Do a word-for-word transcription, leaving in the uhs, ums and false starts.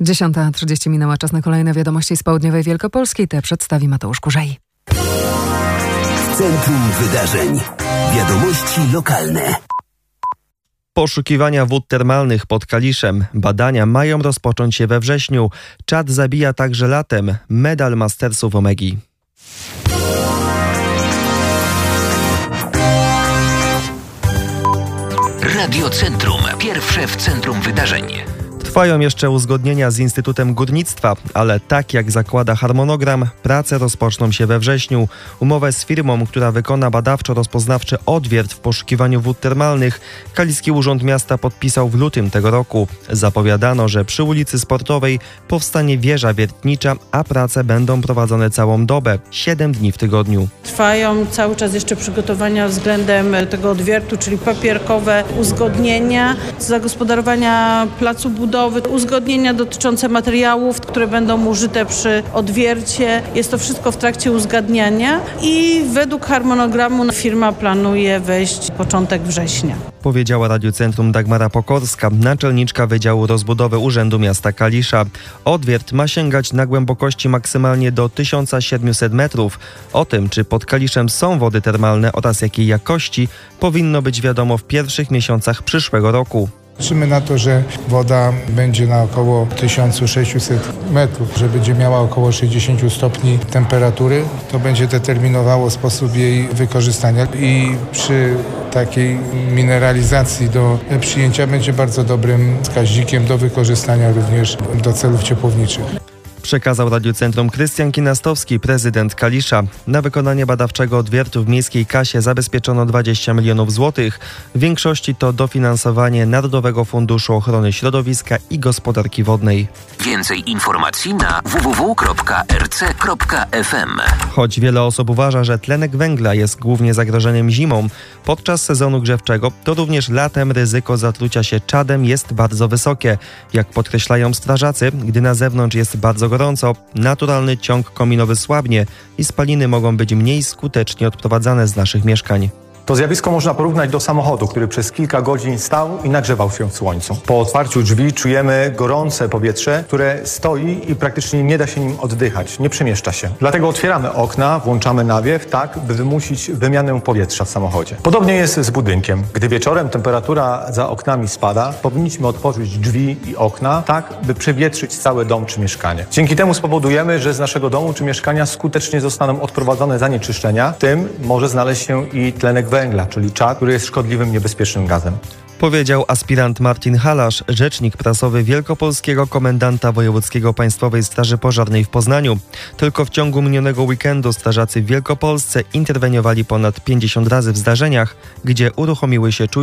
dziesiąta trzydzieści minęła, czas na kolejne wiadomości z południowej Wielkopolski. Te przedstawi Mateusz Kurzej. W centrum wydarzeń. Wiadomości lokalne. Poszukiwania wód termalnych pod Kaliszem. Badania mają rozpocząć się we wrześniu. Czad zabija także latem. Medal Mastersów Omegi. Radio Centrum. Pierwsze w centrum wydarzeń. Trwają jeszcze uzgodnienia z Instytutem Górnictwa, ale tak jak zakłada harmonogram, prace rozpoczną się we wrześniu. Umowę z firmą, która wykona badawczo-rozpoznawczy odwiert w poszukiwaniu wód termalnych, Kaliski Urząd Miasta podpisał w lutym tego roku. Zapowiadano, że przy ulicy Sportowej powstanie wieża wiertnicza, a prace będą prowadzone całą dobę, siedem dni w tygodniu. Trwają cały czas jeszcze przygotowania względem tego odwiertu, czyli papierkowe uzgodnienia, zagospodarowania placu budowy, uzgodnienia dotyczące materiałów, które będą użyte przy odwiercie. Jest to wszystko w trakcie uzgadniania i według harmonogramu firma planuje wejść początek września. Powiedziała Radiu Centrum Dagmara Pokorska, naczelniczka Wydziału Rozbudowy Urzędu Miasta Kalisza. Odwiert ma sięgać na głębokości maksymalnie do tysiąc siedemset metrów. O tym, czy pod Kaliszem są wody termalne oraz jakiej jakości, powinno być wiadomo w pierwszych miesiącach przyszłego roku. Liczymy na to, że woda będzie na około tysiąc sześćset metrów, że będzie miała około sześćdziesiąt stopni temperatury. To będzie determinowało sposób jej wykorzystania i przy takiej mineralizacji do przyjęcia będzie bardzo dobrym wskaźnikiem do wykorzystania również do celów ciepłowniczych. Przekazał Radiu Centrum Krystian Kinastowski, prezydent Kalisza. Na wykonanie badawczego odwiertu w miejskiej kasie zabezpieczono dwadzieścia milionów złotych. W większości to dofinansowanie Narodowego Funduszu Ochrony Środowiska i Gospodarki Wodnej. Więcej informacji na w w w kropka r c kropka f m. Choć wiele osób uważa, że tlenek węgla jest głównie zagrożeniem zimą, podczas sezonu grzewczego, to również latem ryzyko zatrucia się czadem jest bardzo wysokie. Jak podkreślają strażacy, gdy na zewnątrz jest bardzo gorąco, naturalny ciąg kominowy słabnie i spaliny mogą być mniej skutecznie odprowadzane z naszych mieszkań. To zjawisko można porównać do samochodu, który przez kilka godzin stał i nagrzewał się w słońcu. Po otwarciu drzwi czujemy gorące powietrze, które stoi i praktycznie nie da się nim oddychać, nie przemieszcza się. Dlatego otwieramy okna, włączamy nawiew, tak by wymusić wymianę powietrza w samochodzie. Podobnie jest z budynkiem. Gdy wieczorem temperatura za oknami spada, powinniśmy otworzyć drzwi i okna, tak by przewietrzyć cały dom czy mieszkanie. Dzięki temu spowodujemy, że z naszego domu czy mieszkania skutecznie zostaną odprowadzone zanieczyszczenia, w tym może znaleźć się i tlenek węgla, czyli czad, który jest szkodliwym, niebezpiecznym gazem. Powiedział aspirant Marcin Halasz, rzecznik prasowy wielkopolskiego komendanta wojewódzkiego Państwowej Straży Pożarnej w Poznaniu. Tylko w ciągu minionego weekendu strażacy w Wielkopolsce interweniowali ponad pięćdziesiąt razy w zdarzeniach, gdzie uruchomiły się czujniki